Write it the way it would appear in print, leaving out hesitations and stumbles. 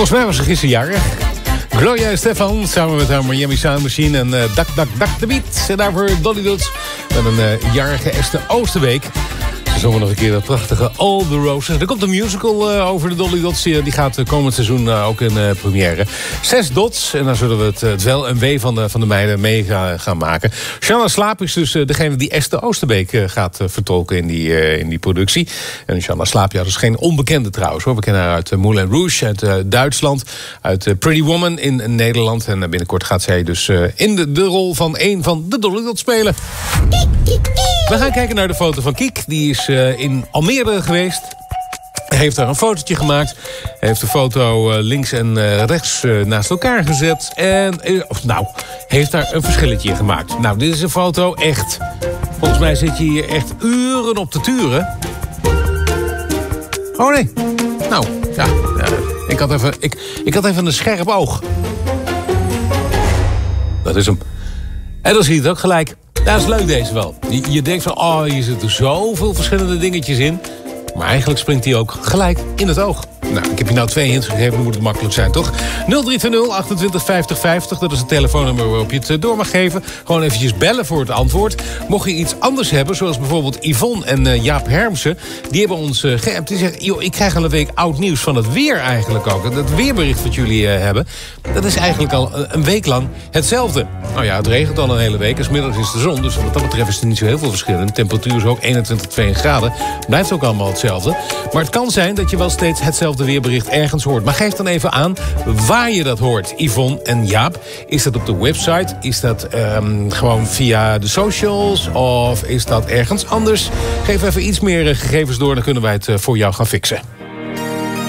Volgens mij was ze gisteren jarig. Gloria Estefan samen met haar Miami Sound Machine en Dak de Beat. En daarvoor Dolly Dots met een jarige Esther Oosterbeek. Ze zongen nog een keer dat prachtige All the Roses. Er komt een musical over de Dolly Dots. Die gaat komend seizoen ook in première. 6 dots. En dan zullen we het wel en wee van de meiden mee gaan maken. Shanna Slaap is dus degene die Esther Oosterbeek gaat vertolken in die productie. En Shanna Slaap, ja, dat is geen onbekende trouwens, hoor. We kennen haar uit Moulin Rouge, uit Duitsland. Uit Pretty Woman in Nederland. En binnenkort gaat zij dus in de rol van een van de Dolly Dots spelen. We gaan kijken naar de foto van Kiek. Die is in Almere geweest. Hij heeft daar een fotootje gemaakt. Hij heeft de foto links en rechts naast elkaar gezet. En heeft daar een verschilletje in gemaakt. Nou, dit is een foto echt. Volgens mij zit je hier echt uren op te turen. Oh nee. Nou, ja. Ik had even een scherp oog. Dat is hem. En dan zie je het ook gelijk. Dat is leuk deze wel. Je denkt van, hier zitten zoveel verschillende dingetjes in. Maar eigenlijk springt hij ook gelijk in het oog. Nou, ik heb je nou 2 hints gegeven, dan moet het makkelijk zijn, toch? 0320 28 50 50, dat is het telefoonnummer waarop je het door mag geven. Gewoon eventjes bellen voor het antwoord. Mocht je iets anders hebben, zoals bijvoorbeeld Yvonne en Jaap Hermsen... die hebben ons geappt. Die zeggen, joh, ik krijg al een week oud nieuws van het weer eigenlijk ook. Dat weerbericht wat jullie hebben, dat is eigenlijk al een week lang hetzelfde. Nou ja, het regent al een hele week, en 's middags is de zon. Dus wat dat betreft is er niet zo heel veel verschil. De temperatuur is ook 21, 2 graden. Blijft ook allemaal hetzelfde. Maar het kan zijn dat je wel steeds hetzelfde weerbericht ergens hoort. Maar geef dan even aan waar je dat hoort, Yvonne en Jaap. Is dat op de website? Is dat gewoon via de socials? Of is dat ergens anders? Geef even iets meer gegevens door, dan kunnen wij het voor jou gaan fixen.